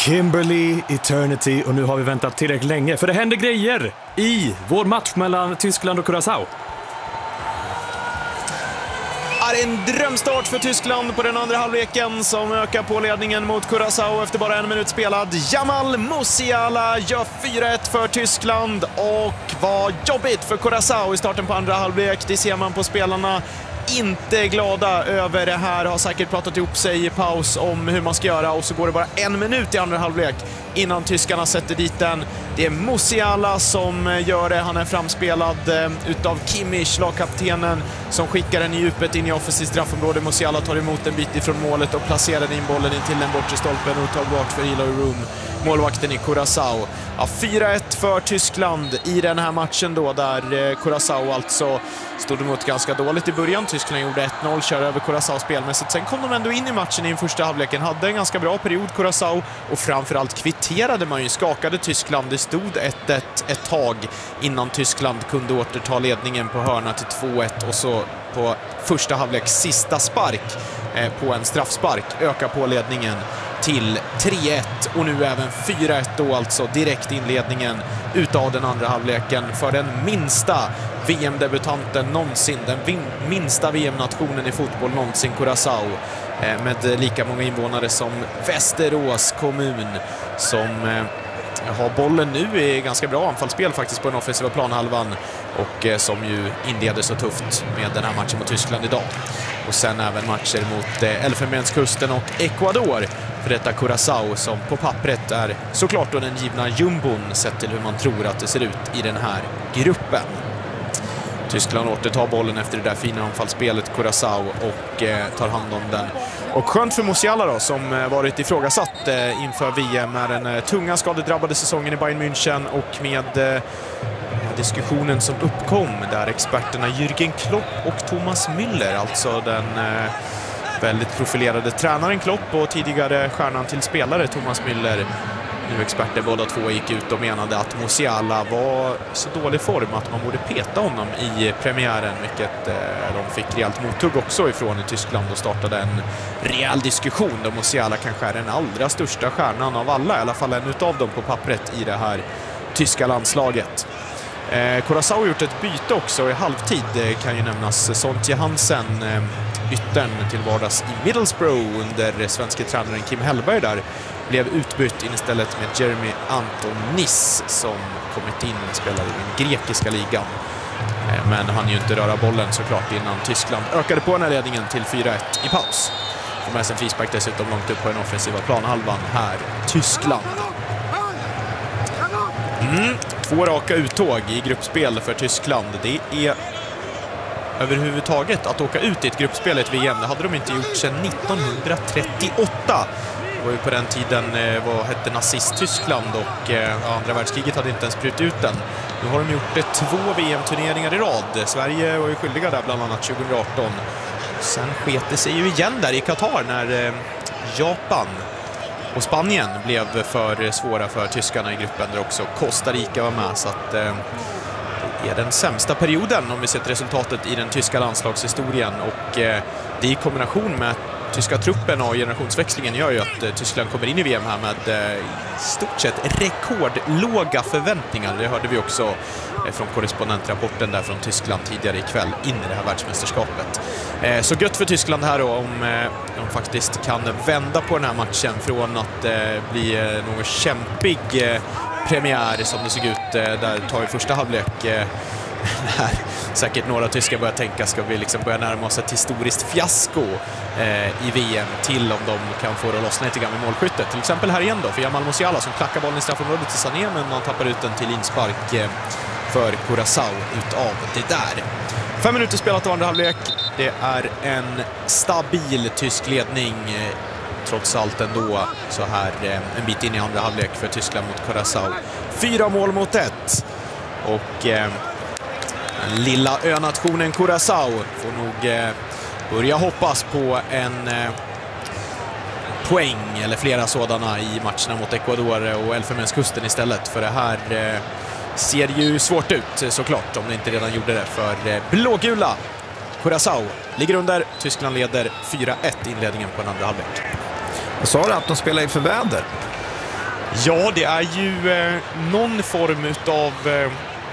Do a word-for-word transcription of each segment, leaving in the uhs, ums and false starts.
Kimberley Eternity, och nu har vi väntat tillräckligt länge för det händer grejer i vår match mellan Tyskland och Curaçao. Är en drömstart för Tyskland på den andra halvleken som ökar på ledningen mot Curaçao efter bara en minut spelad. Jamal Musiala gör fyra ett för Tyskland, och vad jobbigt för Curaçao i starten på andra halvlek. Det ser man på spelarna. Inte glada över det här, har säkert pratat ihop sig i paus om hur man ska göra, och så går det bara en minut i andra halvlek innan tyskarna sätter dit den. Det är Musiala som gör det, han är framspelad utav Kimmich, lagkaptenen, som skickar den i djupet in i offensivt straffområde. Musiala tar emot en bit ifrån målet och placerar in bollen in till den bortre stolpen, otagbart för Eloy Room, målvakten i Curaçao. Ja, fyra ett för Tyskland i den här matchen då, där Curaçao alltså stod emot ganska dåligt i början. Tyskland gjorde ett noll, kör över Curaçao spelmässigt. Sen kom de ändå in i matchen i den första halvleken, hade en ganska bra period Curaçao, och framförallt kvitterade man ju, skakade Tyskland. Det stod ett ett ett tag innan Tyskland kunde återta ledningen på hörna till två ett, och så på första halvlek sista spark eh, på en straffspark ökar på ledningen till tre ett, och nu även fyra ett då, alltså direkt inledningen utav den andra halvleken för den minsta V M-debutanten någonsin, den minsta V M-nationen i fotboll någonsin, Curaçao, eh, med lika många invånare som Västerås kommun, som eh, har bollen nu i ganska bra anfallsspel faktiskt på den offensiva planhalvan, och eh, som ju inleder så tufft med den här matchen mot Tyskland idag. Och sen även matcher mot eh, Elfenbenskusten och Ecuador för detta Curaçao, som på pappret är såklart då den givna jumbon sett till hur man tror att det ser ut i den här gruppen. Tyskland återtar bollen efter det där fina anfallsspelet, Curaçao, och eh, tar hand om den. Och skönt för Musiala då, som eh, varit ifrågasatt eh, inför V M med den eh, tunga skadedrabbade säsongen i Bayern München, och med eh, diskussionen som uppkom där experterna Jürgen Klopp och Thomas Müller, alltså den eh, väldigt profilerade tränaren Klopp och tidigare stjärnan till spelare Thomas Müller, nu experter båda två, gick ut och menade att Musiala var så dålig form att man borde peta honom i premiären, vilket eh, de fick rejält mothugg också ifrån i Tyskland, och startade en rejäl diskussion där Musiala kanske är den allra största stjärnan av alla, i alla fall en utav dem på pappret i det här tyska landslaget. Eh, Curaçao har gjort ett byte också i halvtid, eh, kan ju nämnas. Sontje Hansen, eh, yttern till vardags i Middlesbrough under svenska tränaren Kim Hellberg där, blev utbytt in istället med Jeremy Antonis, som kommit in och spelar i den grekiska ligan. Eh, men han ju inte röra bollen såklart innan Tyskland ökade på den här ledningen till fyra ett i paus. Och med en frispark dessutom långt upp på den offensiva planhalvan här, Tyskland. Mm. Två raka uttåg i gruppspel för Tyskland. Det är överhuvudtaget att åka ut i ett gruppspel i ett V M. Det hade de inte gjort sedan nittonhundratrettioåtta. Det var ju på den tiden eh, vad hette nazist-Tyskland, och eh, andra världskriget hade inte ens brutit ut den. Nu har de gjort det två V M-turneringar i rad. Sverige var ju skyldiga där bland annat tjugohundraarton. Sen sket det sig ju igen där i Qatar när eh, Japan och Spanien blev för svåra för tyskarna i gruppen, där också Costa Rica var med. Så att eh, det är den sämsta perioden om vi sett resultatet i den tyska landslagshistorien, och eh, det i kombination med tyska truppen och generationsväxlingen gör ju att eh, Tyskland kommer in i V M här med eh, i stort sett rekordlåga förväntningar. Det hörde vi också eh, från korrespondentrapporten där från Tyskland tidigare ikväll in i det här världsmästerskapet. Eh, så gött för Tyskland här då, om eh, de faktiskt kan vända på den här matchen från att eh, bli eh, något kämpig eh, premiär som det såg ut eh, där tar i första halvlek. Eh, när säkert några tyskar börjar tänka, ska vi liksom börja närma oss ett historiskt fiasko eh, i V M, till om de kan få det att lossna lite grann med målskyttet. Till exempel här igen då för Jamal Musiala, som klackar bollen i straffområdet till Sané, men man tappar ut den till inspark eh, för Curaçao utav det där. Fem minuter spelat av andra halvlek. Det är en stabil tysk ledning eh, trots allt ändå så här eh, en bit in i andra halvlek för Tyskland mot Curaçao. Fyra mål mot ett, och eh, den lilla önationen Curaçao får nog eh, börja hoppas på en eh, poäng eller flera sådana i matcherna mot Ecuador och Elfenbenskusten istället, för det här eh, ser ju svårt ut såklart om det inte redan gjorde det för eh, blågula. Curaçao ligger under, Tyskland leder fyra ett inledningen på den andra halvlek. Jag sa det att de spelar i förväder. Ja, det är ju eh, någon form av eh,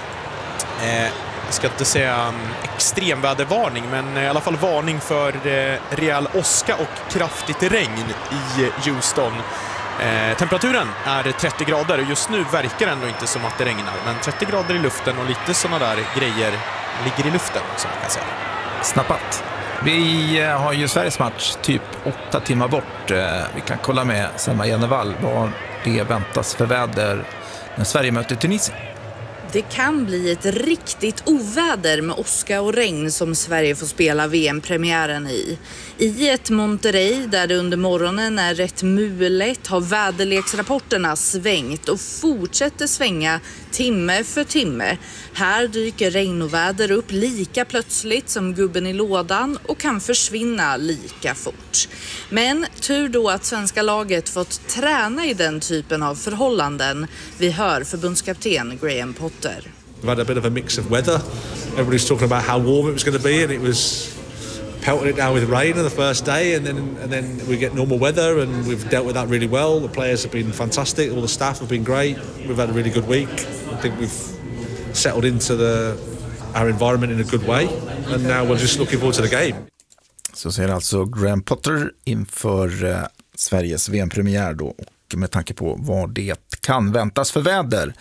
eh, jag ska inte säga extremvädervarning, men i alla fall varning för eh, rejäl åska och kraftigt regn i Houston. Eh, temperaturen är trettio grader och just nu verkar det ändå inte som att det regnar, men trettio grader i luften och lite sådana där grejer ligger i luften, som man kan säga. Snappat. Vi har ju Sveriges match typ åtta timmar bort. Vi kan kolla med Selma Jennevall vad det väntas för väder när Sverige möter Tunisien. Det kan bli ett riktigt oväder med åska och regn som Sverige får spela V M-premiären i. I ett Monterrey där det under morgonen är rätt mulet har väderleksrapporterna svängt och fortsätter svänga timme för timme. Här dyker regn och väder upp lika plötsligt som gubben i lådan och kan försvinna lika fort. Men tur då att svenska laget fått träna i den typen av förhållanden. Vi hör förbundskapten Graham Potter. We've had a bit of a mix of weather. Everybody's talking about how warm it was going to be, and it was pelting it down with rain on the first day, and then and then we get normal weather, and we've dealt with that really well. The players have been fantastic, all the staff have been great. We've had a really good week. I think we've settled into the our environment in a good way, and now we're just looking forward to the game. Så säger alltså Graham Potter inför eh, Sveriges V M-premiär då, och med tanke på vad det kan väntas för väder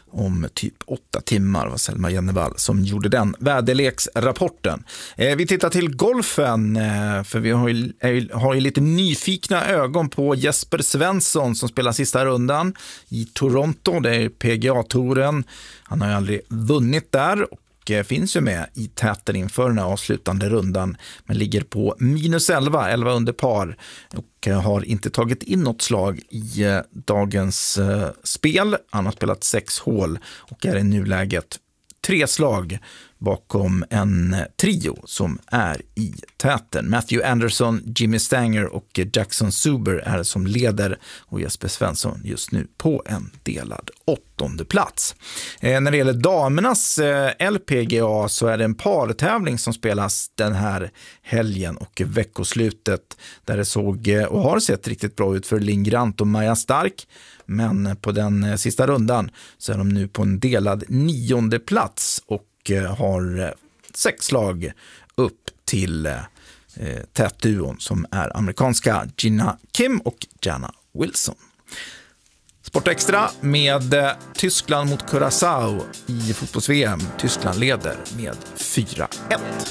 om typ åtta timmar, var Selma Jennevall som gjorde den väderleksrapporten. Eh, vi tittar till golfen, eh, för vi har ju, är, har ju lite nyfikna ögon på Jesper Svensson som spelar sista rundan i Toronto. Det är P G A-touren. Han har ju aldrig vunnit där och finns ju med i täten inför den här avslutande rundan, men ligger på minus elva, elva under par, och har inte tagit in något slag i dagens spel. Han har spelat sex hål och är i nuläget tre slag bakom en trio som är i täten. Matthew Anderson, Jimmy Stanger och Jackson Zuber är som leder, och Jesper Svensson just nu på en delad åttonde plats. Eh, när det gäller damernas eh, L P G A så är det en partävling som spelas den här helgen och veckoslutet, där det såg eh, och har sett riktigt bra ut för Linn Grant och Maja Stark. Men på den eh, sista rundan så är de nu på en delad nionde plats och har sex slag upp till eh, tätduon som är amerikanska Gina Kim och Jana Wilson. Sportextra med eh, Tyskland mot Curaçao i fotbolls-V M. Tyskland leder med fyra ett.